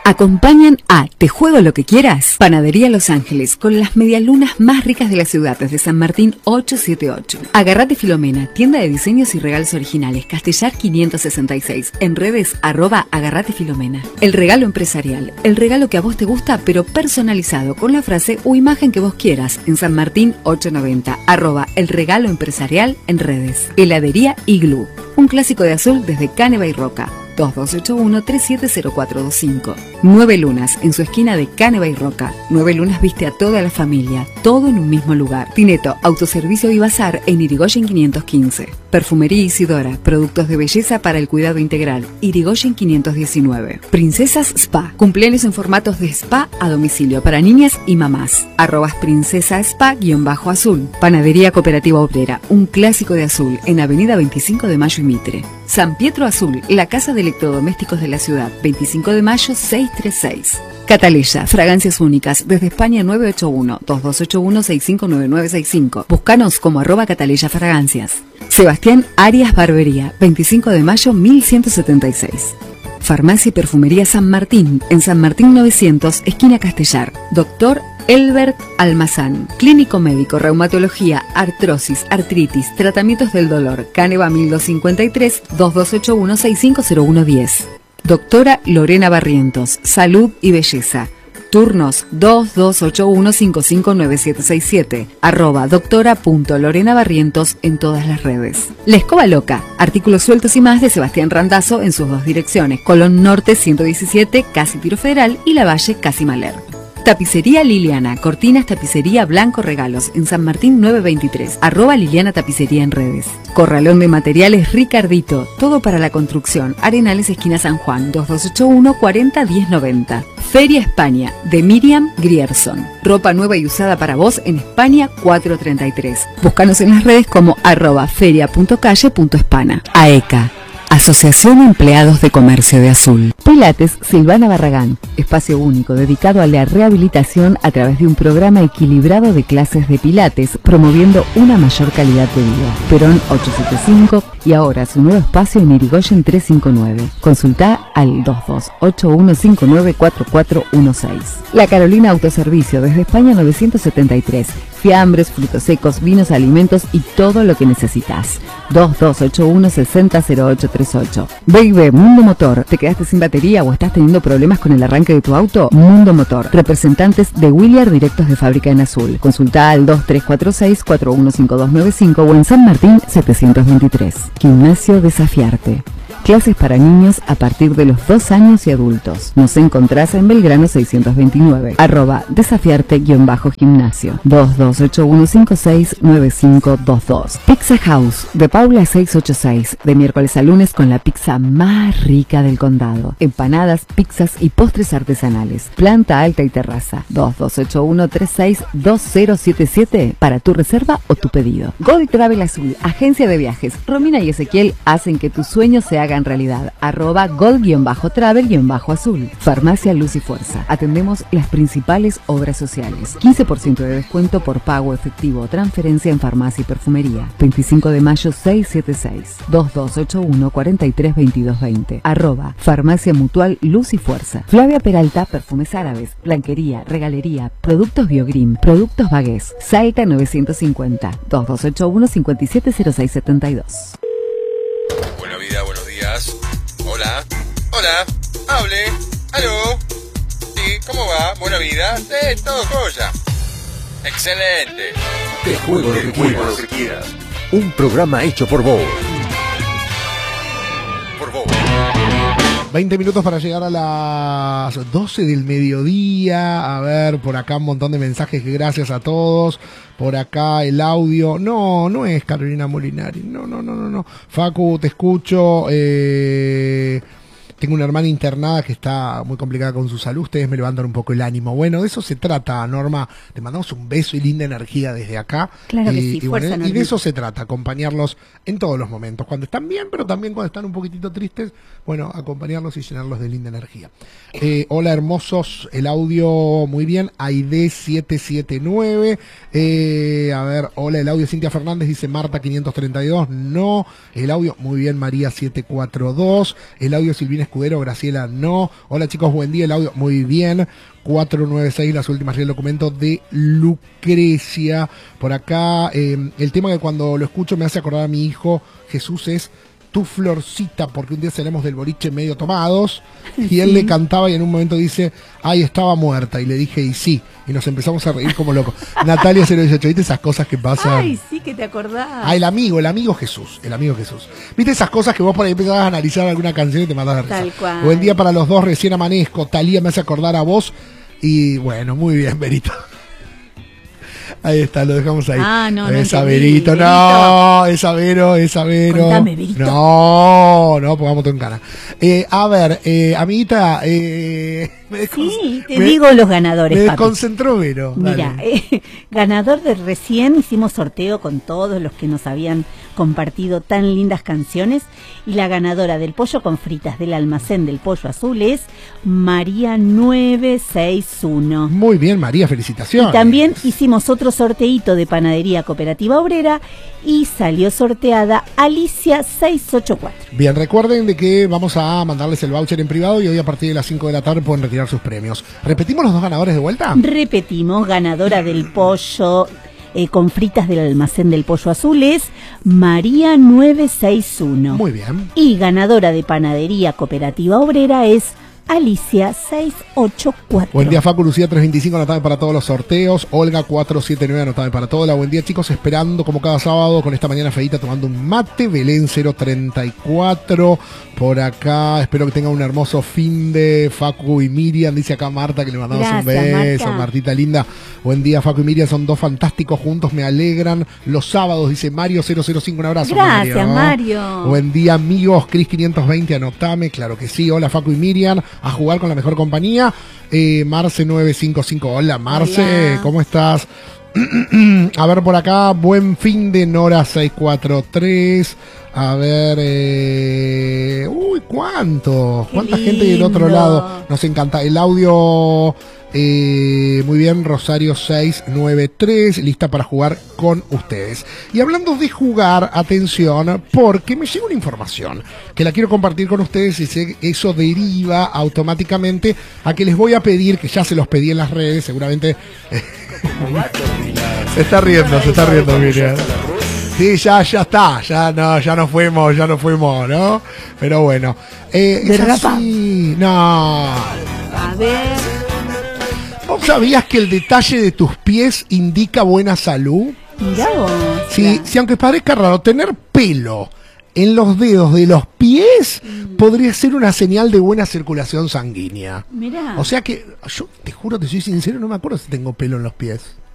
Acompañan a Te Juego Lo Que Quieras, Panadería Los Ángeles, con las medialunas más ricas de la ciudad desde San Martín 878. Agarrate Filomena, tienda de diseños y regalos originales, Castellar 566, en redes @agarrate Filomena. El regalo empresarial, el regalo que a vos te gusta pero personalizado con la frase o imagen que vos quieras, en San Martín 890, @el regalo empresarial en redes. Heladería Iglú, un clásico de azul desde Caneva y Roca. 2281-370425. 9 Lunas, en su esquina de Caneva y Roca. 9 Lunas viste a toda la familia, todo en un mismo lugar. Tineto, autoservicio y bazar en Irigoyen 515. Perfumería Isidora, productos de belleza para el cuidado integral, Irigoyen 519. Princesas Spa, cumpleaños en formatos de spa a domicilio para niñas y mamás. @princesa spa_azul. Panadería Cooperativa Obrera, un clásico de azul, en Avenida 25 de Mayo y Mitre. San Pietro Azul, la casa de electrodomésticos de la ciudad, 25 de mayo 636. Cataleya, fragancias únicas, desde España 981-2281-659965. Búscanos como @Cataleya Fragancias. Sebastián Arias Barbería, 25 de mayo 1176. Farmacia y Perfumería San Martín, en San Martín 900, esquina Castellar. Doctor Elbert Almazán, clínico médico, reumatología, artrosis, artritis, tratamientos del dolor, Caneva 1253, 2281-650110. Doctora Lorena Barrientos, salud y belleza. Turnos 2281-559767, @doctora.lorenabarrientos en todas las redes. La Escoba Loca, artículos sueltos y más de Sebastián Randazzo en sus dos direcciones, Colón Norte 117, casi Tiro Federal, y La Valle, casi Maler. Tapicería Liliana, cortinas, tapicería, blanco, regalos, en San Martín 923, @Liliana Tapicería en redes. Corralón de materiales Ricardito, todo para la construcción, Arenales, esquina San Juan, 2281-40-1090. Feria España, de Miriam Grierson, ropa nueva y usada para vos en España 433. Búscanos en las redes como @feria.calle.espana. AECA, Asociación Empleados de Comercio de Azul. Pilates Silvana Barragán, espacio único dedicado a la rehabilitación a través de un programa equilibrado de clases de pilates, promoviendo una mayor calidad de vida. Perón 875 y ahora su nuevo espacio en Irigoyen 359. Consulta al 2281594416. La Carolina Autoservicio, desde España 973. Fiambres, frutos secos, vinos, alimentos y todo lo que necesitas. 2281-600838. BIB Mundo Motor, ¿te quedaste sin batería o estás teniendo problemas con el arranque de tu auto? Mundo Motor, representantes de Williard directos de fábrica en azul. Consulta al 2346-415295 o en San Martín 723. Gimnasio Desafiarte. Clases para niños a partir de los 2 años y adultos. Nos encontrás en Belgrano 629, @desafiarte_gimnasio, 2281569522. Pizza House, de Paula 686, de miércoles a lunes con la pizza más rica del condado. Empanadas, pizzas y postres artesanales. Planta alta y terraza, 2281362077 para tu reserva o tu pedido. Gold Travel Azul, agencia de viajes. Romina y Ezequiel hacen que tus sueños se hagan realidad. @gold_travel_azul. Farmacia Luz y Fuerza. Atendemos las principales obras sociales. 15% de descuento por pago efectivo o transferencia en farmacia y perfumería. 25 de mayo 676. 2281-432220. Farmacia Mutual Luz y Fuerza. Flavia Peralta, perfumes árabes, blanquería, regalería, productos Biogrim, productos Bagués. Salta 950. 2281-570672. Buena vida, buenos días. Hola. Hola. Hable. Aló. Sí, ¿cómo va? Buena vida. Todo joya. Excelente. Te juego lo que quieras. Un programa hecho por vos. Por vos. 20 minutos para llegar a las 12 del mediodía. A ver, por acá un montón de mensajes. Gracias a todos. Por acá el audio. No es Carolina Molinari. No. Facu, te escucho. Tengo una hermana internada que está muy complicada con su salud. Ustedes me levantan un poco el ánimo. Bueno, de eso se trata, Norma. Te mandamos un beso y linda energía desde acá. Claro que sí, fuerza, bueno, y de eso se trata, acompañarlos en todos los momentos. Cuando están bien, pero también cuando están un poquitito tristes, bueno, acompañarlos y llenarlos de linda energía. Hola, hermosos. El audio muy bien. Aide 779. A ver, hola, el audio Cintia Fernández dice Marta 532. No. El audio muy bien, María 742. El audio Silvina Escudero, Graciela no. Hola chicos, buen día, el audio muy bien. 496, las últimas del documento de Lucrecia. Por acá, el tema que cuando lo escucho me hace acordar a mi hijo Jesús es Tu Florcita, porque un día salimos del boliche medio tomados y él le cantaba y en un momento dice, ay, estaba muerta, y le dije, y sí, y nos empezamos a reír como locos. Natalia 018, ¿viste esas cosas que pasan? Ay, sí que te acordás. Ah, el amigo Jesús, ¿Viste esas cosas que vos por ahí empezabas a analizar alguna canción y te matás de risa? Tal cual. Buen día para los dos, recién amanezco, Talía me hace acordar a vos, y bueno, muy bien, Berito. Ahí está, lo dejamos ahí. Ah, no, no. Esa Berito, no, esa Vero. Contame, Berito. No, pongamos todo en cara. A ver, amiguita, Sí, te digo los ganadores, me papi. desconcentró Vero. Mira, ganador de recién hicimos sorteo con todos los que nos habían compartido tan lindas canciones, y la ganadora del pollo con fritas del almacén del pollo azul es María 961. Muy bien, María, felicitaciones. Y también hicimos otro sorteíto de Panadería Cooperativa Obrera y salió sorteada Alicia 684. Bien, recuerden de que vamos a mandarles el voucher en privado y hoy a partir de las 5 de la tarde pueden retirar sus premios. ¿Repetimos los dos ganadores de vuelta? Repetimos, ganadora del pollo con fritas del almacén del pollo azul es María 961. Muy bien. Y ganadora de Panadería Cooperativa Obrera es Alicia 684. Buen día, Facu. Lucía 325, anotame para todos los sorteos. Olga 479, anotame para todo. Buen día, chicos, esperando como cada sábado con esta mañana feita tomando un mate. Belén 034 por acá. Espero que tengan un hermoso fin de Facu y Miriam. Dice acá Marta que le mandamos un beso. Marta. Martita linda. Buen día, Facu y Miriam, son dos fantásticos juntos, me alegran. Los sábados, dice Mario 005, un abrazo. Gracias, Mario. Buen día, amigos. Cris 520, anotame, claro que sí. Hola, Facu y Miriam, a jugar con la mejor compañía. Marce 955, hola Marce, Hola. ¿Cómo estás? A ver por acá, buen fin de Nora 643. A ver, uy, ¿cuánta gente del otro lado? Nos encanta el audio. Muy bien, Rosario 693, lista para jugar con ustedes. Y hablando de jugar, atención, porque me llega una información que la quiero compartir con ustedes y sé que eso deriva automáticamente a que les voy a pedir, que ya se los pedí en las redes, seguramente. se está riendo, Miriam. Sí, ya está, ya no fuimos, ¿no? Pero bueno. Es así, no. A ver. ¿Vos sabías que el detalle de tus pies indica buena salud? Mirá vos. Si aunque parezca raro, tener pelo en los dedos de los pies podría ser una señal de buena circulación sanguínea. Mirá. O sea que, yo te juro, te soy sincero, no me acuerdo si tengo pelo en los pies.